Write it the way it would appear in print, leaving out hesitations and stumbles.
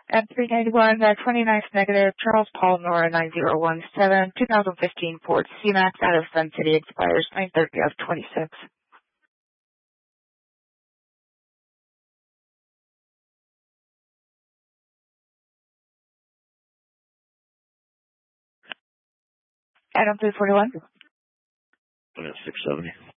At 391, 29th negative, Charles Paul Nora 9017, 2015 Ford C-Max out of Sun City expires 9/30 of 26. Item 341. 670.